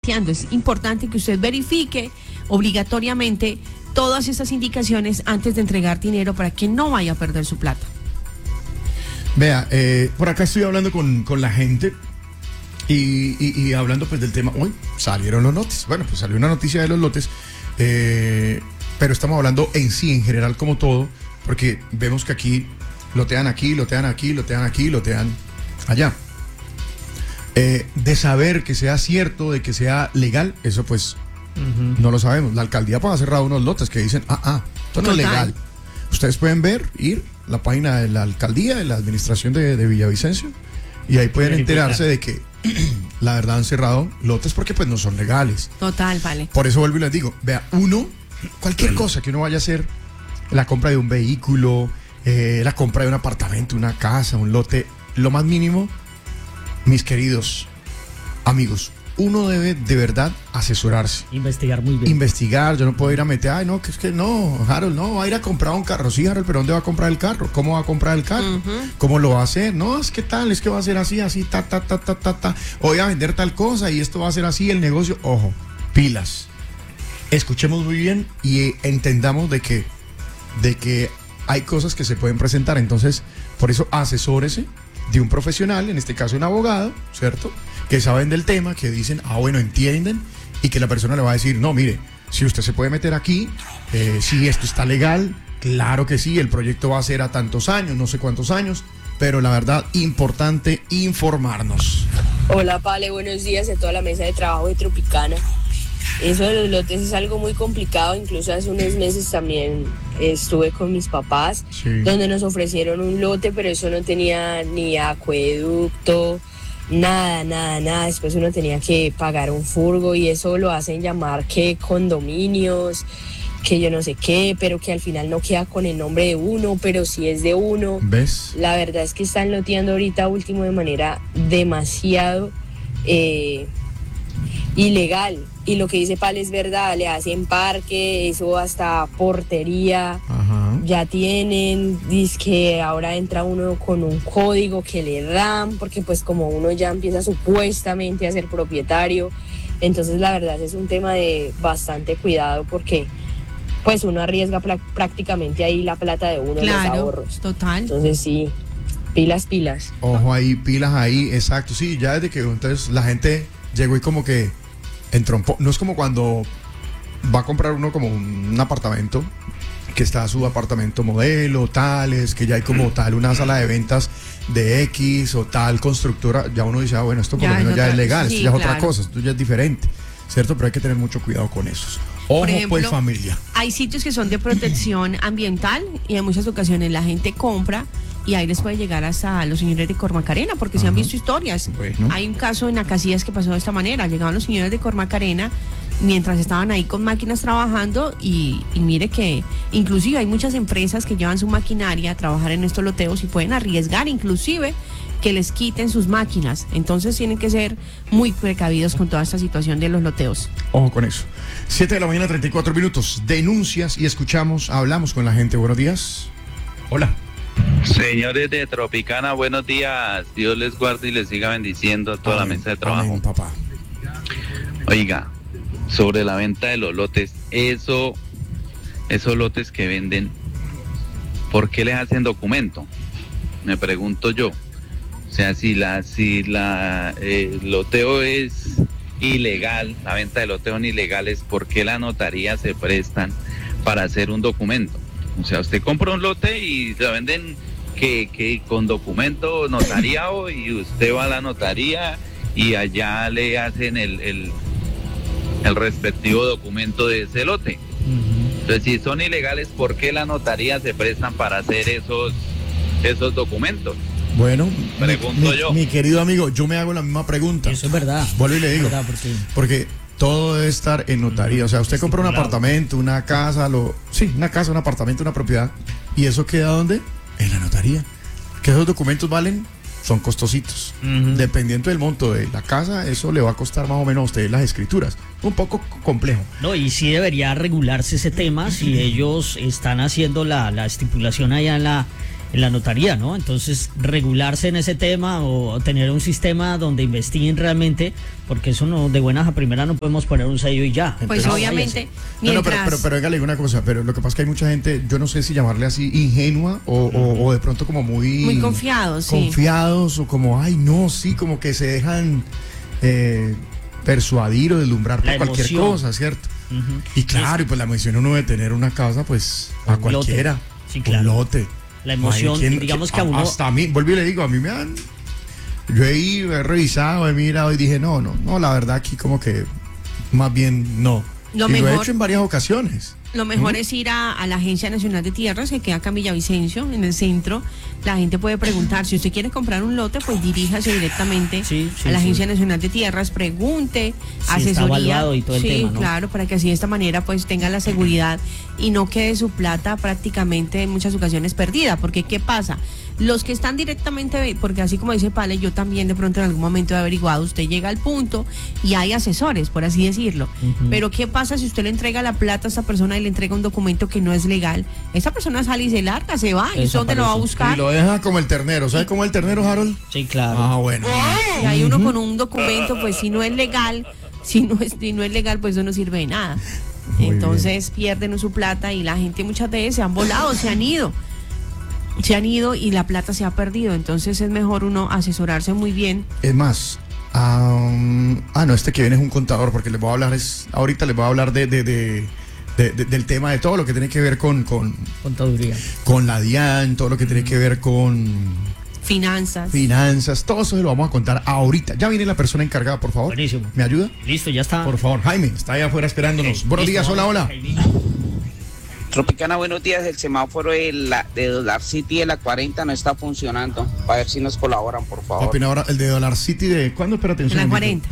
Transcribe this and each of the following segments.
financiando. Es importante que usted verifique obligatoriamente todas esas indicaciones antes de entregar dinero para que no vaya a perder su plata. Vea, por acá estoy hablando con la gente y hablando pues del tema. Uy, salieron los lotes. Bueno, pues salió una noticia de los lotes, pero estamos hablando en sí, en general, como todo, porque vemos que aquí lotean aquí, lotean aquí, lotean aquí, lotean allá. De saber que sea cierto, de que sea legal, eso pues no lo sabemos. La alcaldía pues ha cerrado unos lotes que dicen, esto no es legal. Ustedes pueden ir la página de la alcaldía, de la administración de Villavicencio, y ahí pueden enterarse de que la verdad han cerrado lotes porque pues no son legales. Total, vale. Por eso vuelvo y les digo, vea, cualquier cosa que uno vaya a hacer, la compra de un vehículo, la compra de un apartamento, una casa, un lote, lo más mínimo, mis queridos amigos, uno debe de verdad asesorarse. Investigar muy bien. Investigar, yo no puedo ir a meter, que es que no, Harold, no, va a ir a comprar un carro. Sí, Harold, pero ¿dónde va a comprar el carro? ¿Cómo va a comprar el carro? ¿Cómo lo va a hacer? No, es que tal, es que va a ser así, ta. O voy a vender tal cosa y esto va a ser así, el negocio. Ojo, pilas. Escuchemos muy bien y entendamos de que hay cosas que se pueden presentar. Entonces, por eso asesórese de un profesional, en este caso un abogado, ¿cierto?, que saben del tema, que dicen, bueno, entienden, y que la persona le va a decir, no, mire, si usted se puede meter aquí, si esto está legal, claro que sí, el proyecto va a ser a tantos años, no sé cuántos años, pero la verdad, importante informarnos. Hola, Pale, buenos días a toda la mesa de trabajo de Tropicana. Eso de los lotes es algo muy complicado, incluso hace unos meses también estuve con mis papás, donde nos ofrecieron un lote, pero eso no tenía ni acueducto, nada. Después uno tenía que pagar un furgo y eso lo hacen llamar que condominios, que yo no sé qué, pero que al final no queda con el nombre de uno, pero sí es de uno. ¿Ves? La verdad es que están loteando ahorita último de manera demasiado ilegal. Y lo que dice Pal es verdad, le hacen parque, eso hasta portería. Ya tienen, dice que ahora entra uno con un código que le dan, porque pues como uno ya empieza supuestamente a ser propietario, entonces la verdad es un tema de bastante cuidado porque pues uno arriesga prácticamente ahí la plata de uno, claro, los ahorros. Total. Entonces sí, pilas. Ojo ahí, pilas ahí, exacto, sí, ya desde que entonces la gente llegó y como que entrompó, no es como cuando va a comprar uno como un apartamento, que está su apartamento modelo, tales, que ya hay como tal una sala de ventas de X o tal constructora, ya uno dice, bueno, esto por lo menos ya es legal, sí, esto ya es claro. otra cosa, esto ya es diferente, ¿cierto? Pero hay que tener mucho cuidado con esos. Ojo, Por ejemplo, pues, familia. Hay sitios que son de protección ambiental y en muchas ocasiones la gente compra y ahí les puede llegar hasta los señores de Cormacarena, porque se han visto historias. Bueno. Hay un caso en Acacias que pasó de esta manera, llegaban los señores de Cormacarena mientras estaban ahí con máquinas trabajando y mire que inclusive hay muchas empresas que llevan su maquinaria a trabajar en estos loteos y pueden arriesgar inclusive que les quiten sus máquinas. Entonces tienen que ser muy precavidos con toda esta situación de los loteos. Ojo con eso. 7:34 a.m, denuncias y hablamos con la gente. Buenos días. Hola. Señores de Tropicana, buenos días. Dios les guarde y les siga bendiciendo a toda la mesa de trabajo. Amén, papá. Oiga, sobre la venta de los lotes, esos lotes que venden, ¿por qué les hacen documento? Me pregunto yo. O sea, si el loteo es ilegal, la venta de loteo es ilegal, ¿por qué la notaría se prestan para hacer un documento? O sea, usted compra un lote y lo venden que con documento notariado y usted va a la notaría y allá le hacen el respectivo documento de ese lote. Entonces, si son ilegales, ¿por qué la notaría se prestan para hacer esos documentos? Bueno, pregunto yo. Mi querido amigo, yo me hago la misma pregunta. Eso es verdad. Vuelvo y le digo, verdad, porque todo debe estar en notaría. O sea, usted compra un apartamento, una casa, una casa, un apartamento, una propiedad, y eso queda ¿dónde? En la notaría. Que esos documentos son costositos. Dependiendo del monto de la casa, eso le va a costar más o menos a usted las escrituras. Un poco complejo. No, y sí debería regularse ese tema si ellos están haciendo la estipulación allá en la notaría, ¿no? Entonces, regularse en ese tema o tener un sistema donde investiguen realmente, porque eso no, de buenas a primeras no podemos poner un sello y ya. Pues No, obviamente, pero venga, le digo una cosa, pero lo que pasa es que hay mucha gente, yo no sé si llamarle así ingenua o de pronto como muy confiados, sí. Confiados o como, ay, no, sí, como que se dejan persuadir o deslumbrar por cualquier cosa, ¿cierto? Y claro, y pues la emoción uno de tener una casa, pues a cualquiera, lote. Sí, claro. un lote. La emoción, digamos que a uno... Hasta a mí, vuelvo y le digo, a mí me han... Yo he ido, he revisado, he mirado y dije, no, la verdad aquí como que más bien no. Lo he hecho en varias ocasiones. Lo mejor es ir a la Agencia Nacional de Tierras, que queda acá en Villavicencio, en el centro. La gente puede preguntar, si usted quiere comprar un lote, pues diríjase directamente a la Agencia Nacional de Tierras, pregunte, asesoría. Está evaluado y todo el tema, ¿no? Claro, para que así de esta manera pues tenga la seguridad y no quede su plata prácticamente en muchas ocasiones perdida. Porque ¿qué pasa? Los que están directamente, porque así como dice Pale, yo también de pronto en algún momento he averiguado, usted llega al punto y hay asesores, por así decirlo. Pero ¿qué pasa si usted le entrega la plata a esta persona y le entrega un documento que no es legal? Esa persona sale y se larga, se va, ¿y dónde lo va a buscar? Y lo deja como el ternero, ¿sabe cómo el ternero, Harold? Sí, claro. Ah, bueno. Y hay uno con un documento, pues si no es legal, si no es legal, pues eso no sirve de nada. Entonces pierden su plata y la gente muchas veces se han volado, se han ido y la plata se ha perdido. Entonces es mejor uno asesorarse muy bien. Es más, no, este que viene es un contador, porque les voy a hablar, ahorita les voy a hablar del tema de todo lo que tiene que ver con contaduría, con la DIAN, todo lo que tiene que ver con finanzas, todo eso se lo vamos a contar ahorita. Ya viene la persona encargada, por favor. Buenísimo. ¿Me ayuda? Listo, ya está. Por favor, Jaime, está ahí afuera esperándonos. Buenos días, hola. Tropicana, buenos días. El semáforo de Dollar City de la 40 no está funcionando. Para ver si nos colaboran, por favor. Papi, ahora el de Dollar City de ¿cuándo? Espérate un la 40.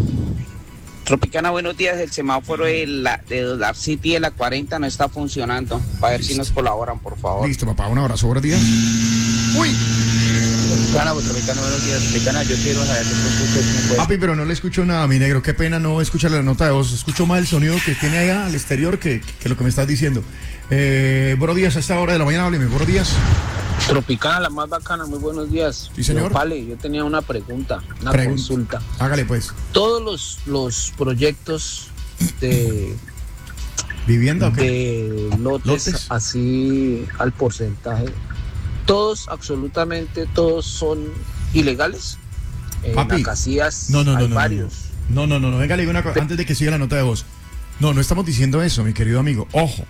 Tropicana, buenos días. El semáforo de Dollar City de la 40 no está funcionando. Para ver si nos colaboran, por favor. Listo, papá. Un abrazo. Buenos días. ¡Uy! Tropicana, buenos días. Tropicana, yo quiero saber de pronto usted me puede... Papi, pero no le escucho nada, mi negro. Qué pena no escuchar la nota de voz. Escucho más el sonido que tiene allá al exterior que lo que me estás diciendo. Buenos días a esta hora de la mañana. Hábleme. Buenos días. Tropicana, la más bacana, muy buenos días. Sí, señor. Vale, yo tenía una pregunta, consulta. Hágale, pues. Todos los proyectos de vivienda, de lotes así al porcentaje, absolutamente todos son ilegales. Papi, en Casillas no, hay varios. No. Venga, le digo una cosa antes de que siga la nota de voz. No estamos diciendo eso, mi querido amigo. Ojo.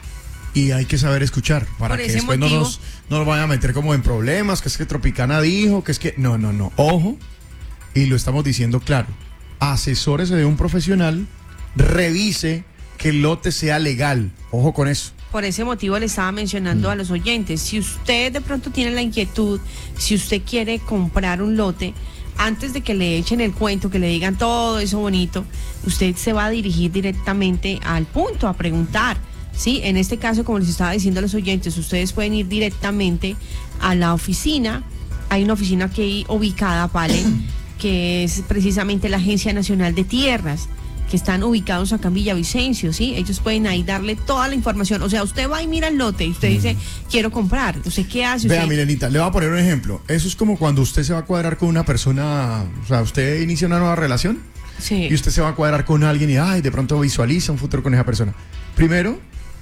Y hay que saber escuchar para que después no nos vayan a meter como en problemas, que es que Tropicana dijo, que es que... No. Ojo, y lo estamos diciendo claro. Asesórese de un profesional, revise que el lote sea legal. Ojo con eso. Por ese motivo le estaba mencionando a los oyentes, si usted de pronto tiene la inquietud, si usted quiere comprar un lote, antes de que le echen el cuento, que le digan todo eso bonito, usted se va a dirigir directamente al punto, a preguntar. Sí, en este caso, como les estaba diciendo a los oyentes, ustedes pueden ir directamente a la oficina. Hay una oficina que ubicada, ¿vale? Que es precisamente la Agencia Nacional de Tierras, que están ubicados acá en Villavicencio, ¿sí? Ellos pueden ahí darle toda la información. O sea, usted va y mira el lote y usted dice, quiero comprar. ¿Usted qué hace? Vea, Milenita, le voy a poner un ejemplo. Eso es como cuando usted se va a cuadrar con una persona, o sea, usted inicia una nueva relación. Sí. Y usted se va a cuadrar con alguien y de pronto visualiza un futuro con esa persona. Primero,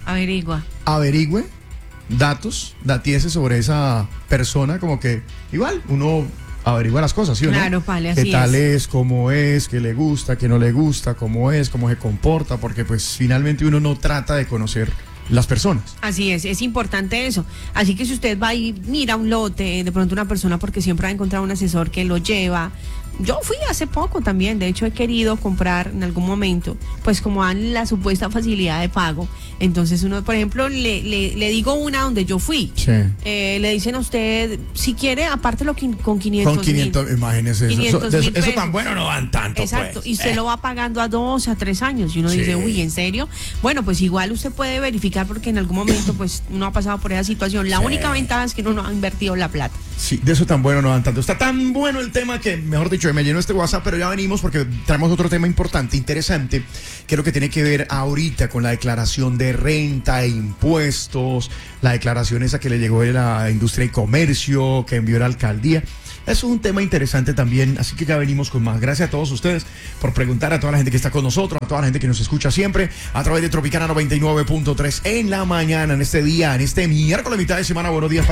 averigüe datos, datiese sobre esa persona, como que igual uno averigua las cosas, ¿sí o no? Claro, Pale, así ¿Qué tal es? ¿Cómo es? ¿Qué le gusta? ¿Qué no le gusta? ¿Cómo es? ¿Cómo se comporta? Porque pues finalmente uno no trata de conocer las personas. Así es importante eso. Así que si usted va y mira un lote, de pronto una persona, porque siempre va a encontrar un asesor que lo lleva. Yo fui hace poco también, de hecho he querido comprar en algún momento, pues como dan la supuesta facilidad de pago, entonces uno, por ejemplo, le digo una donde yo fui, sí. Le dicen a usted, si quiere, aparte lo que con 500 Con 500, imagínese 500 eso. Eso tan bueno no dan tanto. Exacto, pues. Y usted lo va pagando a 2 a 3 años, y uno dice, uy, ¿en serio? Bueno, pues igual usted puede verificar, porque en algún momento pues uno ha pasado por esa situación. La única ventaja es que uno no ha invertido la plata. Sí, de eso tan bueno no dan tanto. Está tan bueno el tema que, mejor dicho, se me llenó este WhatsApp, pero ya venimos porque traemos otro tema importante, interesante, que es lo que tiene que ver ahorita con la declaración de renta e impuestos, la declaración esa que le llegó de la industria y comercio, que envió la alcaldía. Eso es un tema interesante también, así que ya venimos con más. Gracias a todos ustedes por preguntar, a toda la gente que está con nosotros, a toda la gente que nos escucha siempre a través de Tropicana 99.3 en la mañana, en este día, en este miércoles, mitad de semana. Buenos días.